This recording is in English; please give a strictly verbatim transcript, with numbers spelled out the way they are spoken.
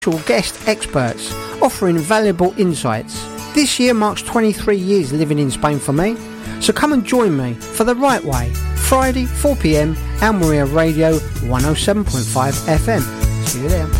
guest experts offering valuable insights. This year marks twenty-three years living in Spain for me, so come and join me for The Right Way, Friday four p m, Almeria Radio one oh seven point five F M. See you there.